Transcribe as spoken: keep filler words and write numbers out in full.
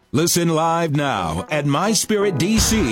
Listen live now at my spirit d c